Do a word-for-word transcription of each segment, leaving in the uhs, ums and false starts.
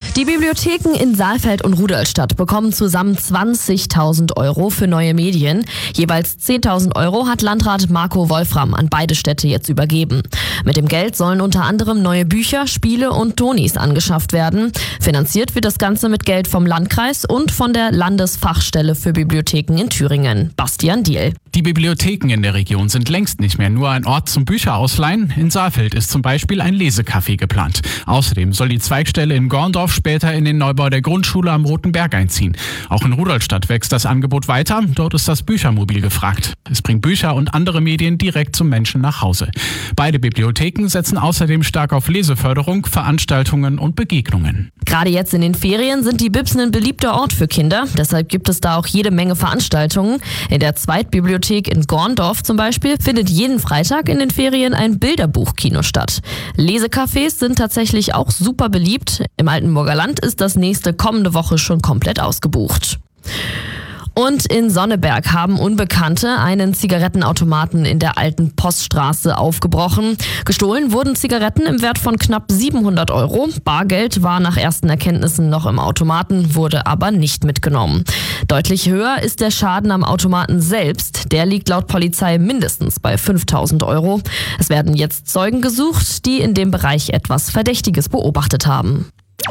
Die Bibliotheken in Saalfeld und Rudolstadt bekommen zusammen zwanzigtausend Euro für neue Medien. Jeweils zehntausend Euro hat Landrat Marco Wolfram an beide Städte jetzt übergeben. Mit dem Geld sollen unter anderem neue Bücher, Spiele und Tonis angeschafft werden. Finanziert wird das Ganze mit Geld vom Landkreis und von der Landesfachstelle für Bibliotheken in Thüringen. Bastian Diehl. Die Bibliotheken in der Region sind längst nicht mehr nur ein Ort zum Bücherausleihen. In Saalfeld ist zum Beispiel ein Lesecafé geplant. Außerdem soll die Zweigstelle in Gorndorf später in den Neubau der Grundschule am Roten Berg einziehen. Auch in Rudolstadt wächst das Angebot weiter. Dort ist das Büchermobil gefragt. Es bringt Bücher und andere Medien direkt zum Menschen nach Hause. Beide Bibliotheken setzen außerdem stark auf Leseförderung, Veranstaltungen und Begegnungen. Gerade jetzt in den Ferien sind die Bibsen ein beliebter Ort für Kinder. Deshalb gibt es da auch jede Menge Veranstaltungen. In der Zweitbibliothek in Gorndorf zum Beispiel findet jeden Freitag in den Ferien ein Bilderbuchkino statt. Lesecafés sind tatsächlich auch super beliebt. Im Altenburger Land ist das nächste kommende Woche schon komplett ausgebucht. Und in Sonneberg haben Unbekannte einen Zigarettenautomaten in der alten Poststraße aufgebrochen. Gestohlen wurden Zigaretten im Wert von knapp siebenhundert Euro. Bargeld war nach ersten Erkenntnissen noch im Automaten, wurde aber nicht mitgenommen. Deutlich höher ist der Schaden am Automaten selbst. Der liegt laut Polizei mindestens bei fünftausend Euro. Es werden jetzt Zeugen gesucht, die in dem Bereich etwas Verdächtiges beobachtet haben.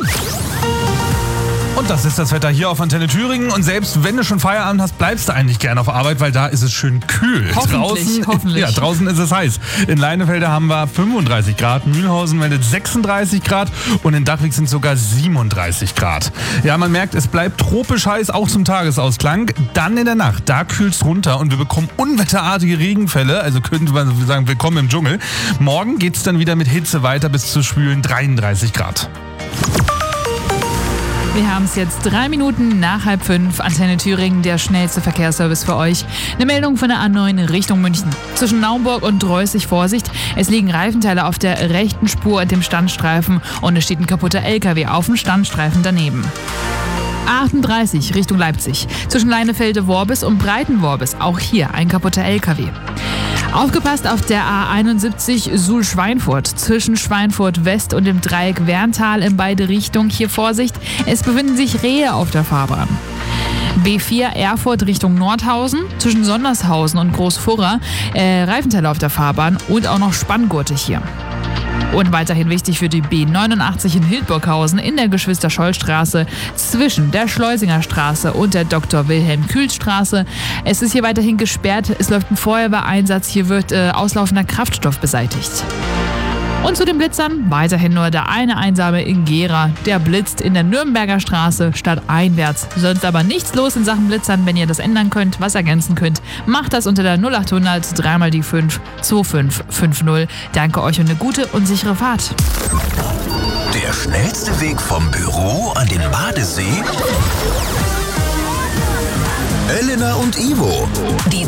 Und das ist das Wetter hier auf Antenne Thüringen. Und selbst wenn du schon Feierabend hast, bleibst du eigentlich gerne auf Arbeit, weil da ist es schön kühl. Hoffentlich, draußen, hoffentlich. Ja, draußen ist es heiß. In Leinefelde haben wir fünfunddreißig Grad, Mühlhausen meldet sechsunddreißig Grad und in Dachwig sind sogar siebenunddreißig Grad. Ja, man merkt, es bleibt tropisch heiß, auch zum Tagesausklang. Dann in der Nacht, da kühlt es runter und wir bekommen unwetterartige Regenfälle. Also könnte man sagen, willkommen im Dschungel. Morgen geht es dann wieder mit Hitze weiter bis zu schwülen dreiunddreißig Grad. Wir haben es jetzt drei Minuten nach halb fünf. Antenne Thüringen, der schnellste Verkehrsservice für euch. Eine Meldung von der A neun Richtung München. Zwischen Naumburg und Dreußig Vorsicht. Es liegen Reifenteile auf der rechten Spur dem Standstreifen und es steht ein kaputter L K W auf dem Standstreifen daneben. achtunddreißig Richtung Leipzig. Zwischen Leinefelde-Worbis und Breitenworbis. Auch hier ein kaputter L K W. Aufgepasst auf der A einundsiebzig Suhl-Schweinfurt. Zwischen Schweinfurt West und dem Dreieck Werntal in beide Richtungen. Hier Vorsicht, es befinden sich Rehe auf der Fahrbahn. B vier Erfurt Richtung Nordhausen. Zwischen Sondershausen und Großfurra äh, Reifenteile auf der Fahrbahn und auch noch Spanngurte hier. Und weiterhin wichtig für die B neunundachtzig in Hildburghausen in der Geschwister-Scholl-Straße zwischen der Schleusinger Straße und der Doktor Wilhelm-Kühl-Straße. Es ist hier weiterhin gesperrt, es läuft ein Feuerwehreinsatz, hier wird äh, auslaufender Kraftstoff beseitigt. Und zu den Blitzern weiterhin nur der eine Einsame in Gera. Der blitzt in der Nürnberger Straße stadteinwärts. Sonst aber nichts los in Sachen Blitzern. Wenn ihr das ändern könnt, was ergänzen könnt, macht das unter der null achthundert drei mal die fünf zwei fünf fünf null. Danke euch und eine gute und sichere Fahrt. Der schnellste Weg vom Büro an den Badesee? Elena und Ivo. Die